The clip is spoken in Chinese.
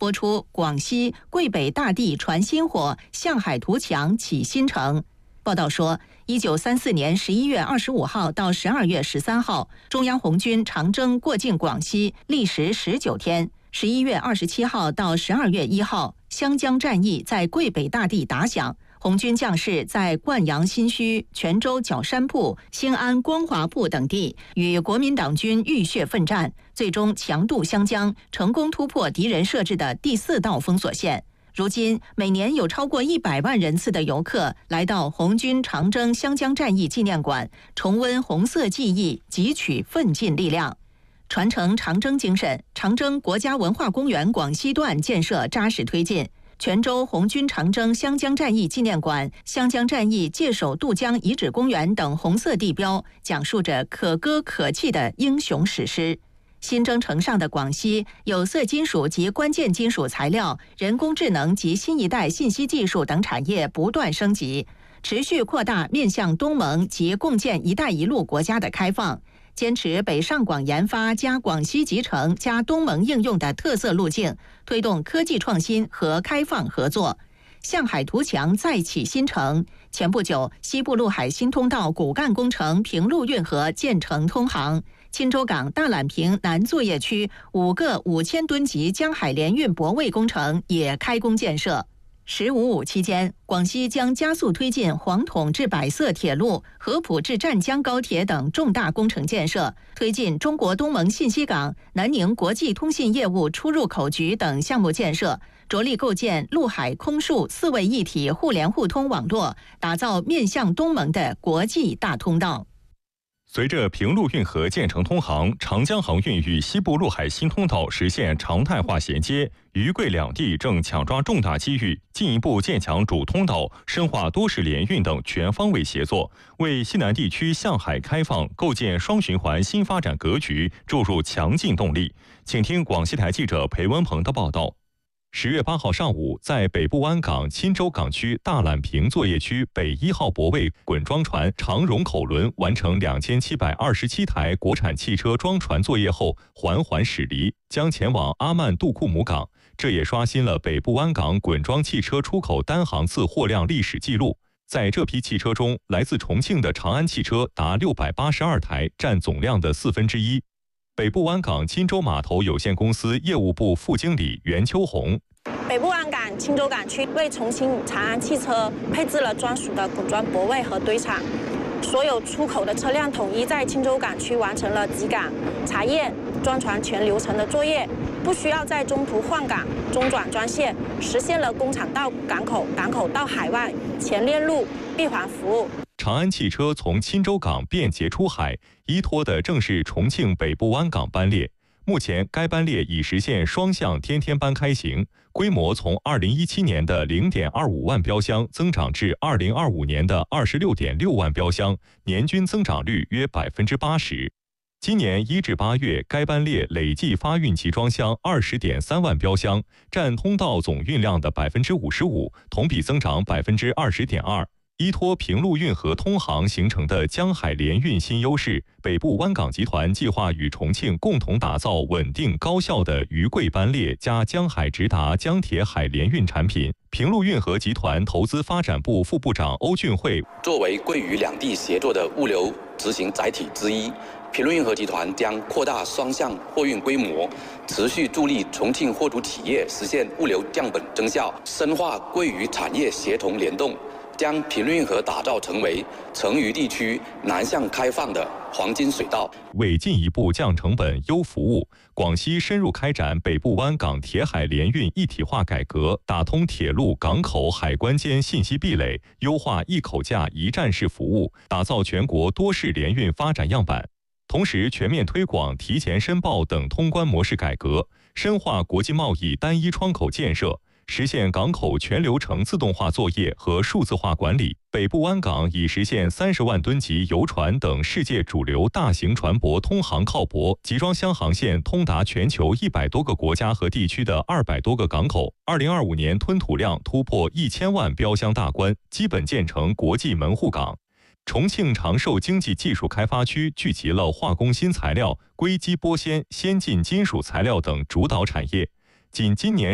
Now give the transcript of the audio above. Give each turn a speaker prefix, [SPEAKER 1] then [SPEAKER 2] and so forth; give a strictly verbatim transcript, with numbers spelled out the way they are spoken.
[SPEAKER 1] 播出广西桂北大地传新火，向海图强启新城。报道说，一九三四年十一月二十五号到十二月十三号，中央红军长征过境广西，历时十九天。十一月二十七号到十二月一号，湘江战役在桂北大地打响。红军将士在灌阳新圩、泉州角山铺、兴安光华铺等地与国民党军浴血奋战，最终强渡湘江，成功突破敌人设置的第四道封锁线。如今，每年有超过一百万人次的游客来到红军长征湘江战役纪念馆，重温红色记忆，汲取奋进力量。传承长征精神，长征国家文化公园广西段建设扎实推进。泉州红军长征湘江战役纪念馆、湘江战役界首渡江遗址公园等红色地标，讲述着可歌可泣的英雄史诗。新征程上的广西，有色金属及关键金属材料、人工智能及新一代信息技术等产业不断升级，持续扩大面向东盟及共建“一带一路”国家的开放。坚持北上广研发加广西集成加东盟应用的特色路径，推动科技创新和开放合作。向海图强再起新城。前不久，西部陆海新通道骨干工程平陆运河建成通航，钦州港大榄坪南作业区五个五千吨级江海联运泊位工程也开工建设。十五五期间，广西将加速推进黄统至百色铁路、合浦至湛江高铁等重大工程建设，推进中国东盟信息港、南宁国际通信业务出入口局等项目建设，着力构建陆海空数四位一体互联互通网络，打造面向东盟的国际大通道。
[SPEAKER 2] 随着平陆运河建成通航，长江航运与西部陆海新通道实现常态化衔接，渝桂两地正抢抓重大机遇，进一步建强主通道，深化多式联运等全方位协作，为西南地区向海开放构建双循环新发展格局注入强劲动力。请听广西台记者裴文鹏的报道。十月八号上午，在北部湾港钦州港区大榄坪作业区北一号泊位滚装船长荣口轮完成两千七百二十七台国产汽车装船作业后缓缓驶离，将前往阿曼杜库姆港。这也刷新了北部湾港滚装汽车出口单航次货量历史记录。在这批汽车中，来自重庆的长安汽车达六百八十二台，占总量的四分之一。北部湾港钦州码头有限公司业务部副经理袁秋红。
[SPEAKER 3] 北部湾港钦州港区为重庆长安汽车配置了专属的滚装泊位和堆场，所有出口的车辆统一在钦州港区完成了集港、查验、装船全流程的作业，不需要在中途换港、中转装卸，实现了工厂到港口、港口到海外全链路闭环服务。
[SPEAKER 2] 长安汽车从钦州港便捷出海，依托的正是重庆北部湾港班列。目前，该班列已实现双向天天班开行，规模从二零一七年的零点二五万标箱增长至二零二五年的二十六点六万标箱，年均增长率约百分之八十。今年一至八月，该班列累计发运集装箱二十点三万标箱，占通道总运量的百分之五十五，同比增长百分之二十点二。依托平陆运河通航形成的江海联运新优势，北部湾港集团计划与重庆共同打造稳定高效的渝桂班列加江海直达江铁海联运产品。平陆运河集团投资发展部副部长欧俊慧，
[SPEAKER 4] 作为桂渝两地协作的物流执行载体之一，平陆运河集团将扩大双向货运规模，持续助力重庆货主体业实现物流降本增效，深化桂渝产业协同联动，将平陆运河打造成为成渝地区南向开放的黄金水道。
[SPEAKER 2] 为进一步降成本、优服务，广西深入开展北部湾港铁海联运一体化改革，打通铁路、港口、海关间信息壁垒，优化一口价一站式服务，打造全国多式联运发展样板。同时，全面推广提前申报等通关模式改革，深化国际贸易单一窗口建设，实现港口全流程自动化作业和数字化管理。北部湾港已实现三十万吨级邮船等世界主流大型船舶通航靠泊，集装箱航线通达全球一百多个国家和地区的二百多个港口。二零二五年吞吐量突破一千万标箱大关，基本建成国际门户港。重庆长寿经济技术开发区聚集了化工新材料、硅基玻纤、先进金属材料等主导产业。仅今年